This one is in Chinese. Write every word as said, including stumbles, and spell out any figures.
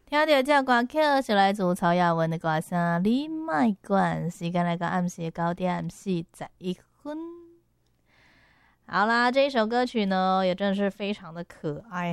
听到这歌曲是来自曹雅文的歌声《你莫管》，时间来到暗时九点四十一分。好啦，这一首歌曲呢，也真的是非常的可爱